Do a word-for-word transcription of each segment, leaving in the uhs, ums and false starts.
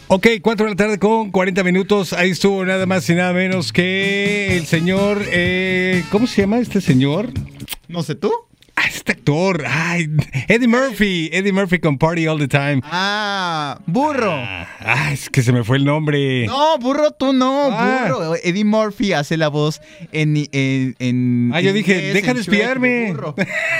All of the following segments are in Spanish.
Ok, cuatro de la tarde con cuarenta minutos. Ahí estuvo nada más y nada menos que el señor... Eh, ¿Cómo se llama este señor? No sé, ¿tú? Ah, este actor. Ay, Eddie Murphy. Eddie Murphy con Party All the Time. Ah, burro. Ah, ah, es que se me fue el nombre. No, burro, tú no, Ah. burro. Eddie Murphy hace la voz en... en, en Ah, yo dije, inglés, deja en de Shrek, espiarme. burro.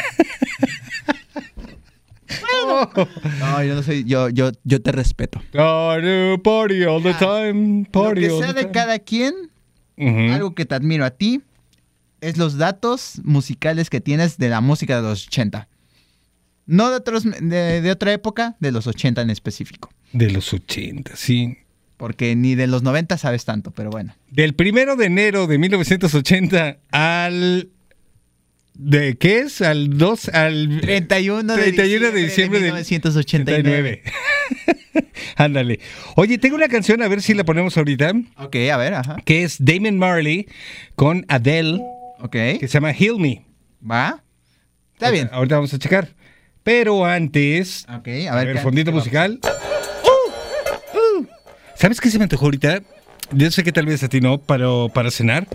No, yo no soy, yo, yo, yo te respeto. Party, party all the Ah, time. Party Lo que all sea the de time. cada quien, Ujú. algo que te admiro a ti, es los datos musicales que tienes de la música de los ochenta. No de, otros, de, de otra época, de los ochenta en específico. De los ochenta, sí. Porque ni de los noventa sabes tanto, pero bueno. Del primero de enero de mil novecientos ochenta al... ¿De qué es? Al dos... Al treinta y uno de treinta y uno de diciembre diciembre de del mil novecientos ochenta y nueve. Ándale. Oye, tengo una canción, a ver si la ponemos ahorita, Ok, a ver, ajá. que es Damon Marley con Adele, Ok, que se llama Heal Me. va. Está bien. Ahorita vamos a checar. Pero antes... Ok, A a ver. ver, ¿qué- fondito qué musical. Uh, uh. ¿Sabes qué se me antojó ahorita? Yo sé que tal vez a ti no, pero para cenar.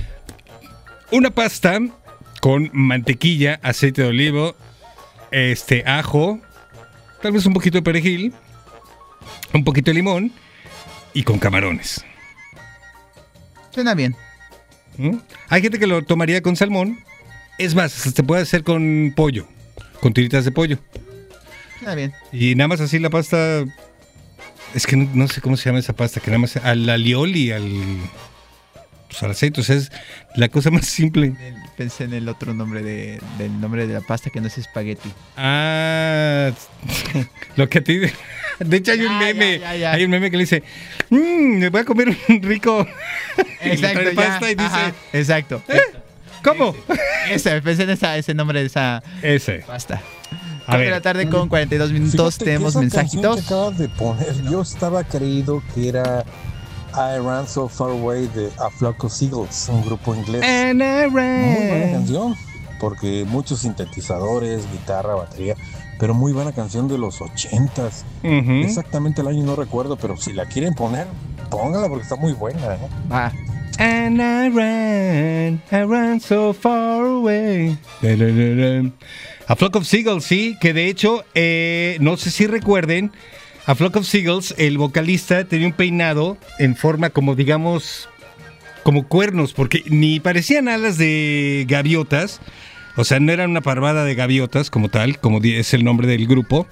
Una pasta con mantequilla, aceite de olivo, este, ajo, tal vez un poquito de perejil, un poquito de limón y con camarones. vamos? Suena bien. ¿Mm? Hay gente que lo tomaría con salmón. Es más, se puede hacer con pollo, con tiritas de pollo. Suena bien. Y nada más así la pasta. Es que no, no sé cómo se llama esa pasta, que nada más al alioli, al, pues al aceite, o sea, es la cosa más simple. El- Pensé en el otro nombre de, del nombre de la pasta que no es espagueti. Ah, lo que a ti. De hecho, hay un Ya, meme. ya, ya, ya. Hay un meme que le dice: mmm, me voy a comer un rico. Y le trae ya. pasta y dice: Ajá, exacto. ¿Eh? ¿Cómo? Ese, pensé en esa, ese nombre de esa Ese. pasta. A A de ver. la tarde con cuarenta y dos minutos. Fíjate que Tenemos esa canción mensajitos. que acabas de poner, yo estaba creído que era I Ran So Far Away de A Flock of Seagulls, un grupo inglés. And I Muy buena ran. canción, porque muchos sintetizadores, guitarra, batería, pero muy buena canción de los ochentas. Ujú. Exactamente el año no recuerdo, pero si la quieren poner, póngala porque está muy buena. ¿eh? Va. And I ran, I ran so far away. Da-da-da-da. A Flock of Seagulls, sí, que de hecho, eh, no sé si recuerden, A Flock of Seagulls, el vocalista tenía un peinado en forma como, digamos, como cuernos, porque ni parecían alas de gaviotas, o sea, no eran una parvada de gaviotas como tal, como di- es el nombre del grupo,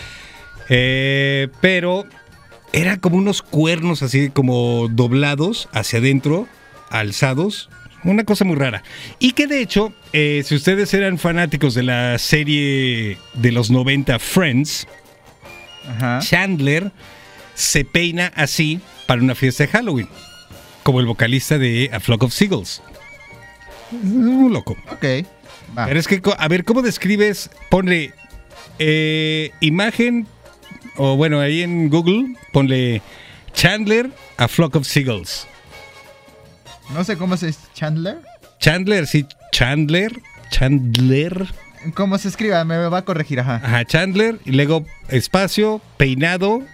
eh, pero eran como unos cuernos así como doblados hacia adentro, alzados, una cosa muy rara. Y que de hecho, eh, si ustedes eran fanáticos de la serie de los noventa Friends, Ajá. Chandler se peina así para una fiesta de Halloween, como el vocalista de A Flock of Seagulls. Es un loco. Ok. Va. Pero es que, co- a ver, ¿cómo describes? Ponle eh, imagen, o bueno, ahí en Google, ponle Chandler, A Flock of Seagulls. No sé cómo se dice Chandler. Chandler, sí, Chandler, Chandler, ¿Cómo se escribe? Me va a corregir, ajá. ajá, Chandler, y luego espacio, peinado,